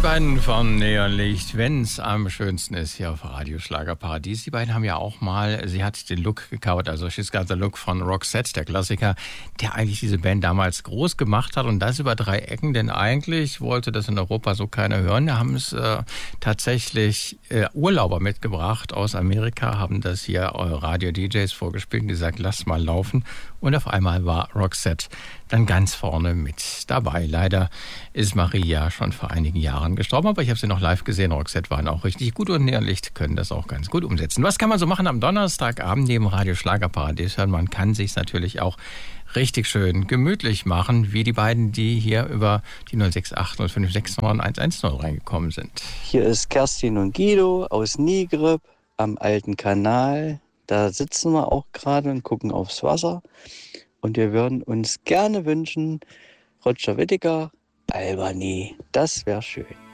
beiden von Neonlicht, wenn's am schönsten ist hier auf Radio Schlagerparadies. Die beiden haben ja auch mal, sie hat den Look gekaut, also She's Got the Look von Roxette, der Klassiker, der eigentlich diese Band damals groß gemacht hat und das über 3 Ecken, denn eigentlich wollte das in Europa so keiner hören. Da haben es tatsächlich Urlauber mitgebracht aus Amerika, haben das hier Radio-DJs vorgespielt und gesagt, lass mal laufen. Und auf einmal war Roxette dann ganz vorne mit dabei. Leider ist Maria schon vor einigen Jahren gestorben, aber ich habe sie noch live gesehen. Roxette waren auch richtig gut und Neonlicht können das auch ganz gut umsetzen. Was kann man so machen am Donnerstagabend neben Radio Schlagerparadies hören? Man kann sich natürlich auch richtig schön gemütlich machen, wie die beiden, die hier über die 068 056 110 reingekommen sind. Hier ist Kerstin und Guido aus Nigrib am alten Kanal. Da sitzen wir auch gerade und gucken aufs Wasser. Und wir würden uns gerne wünschen, Roger Whittaker, Albany. Das wäre schön.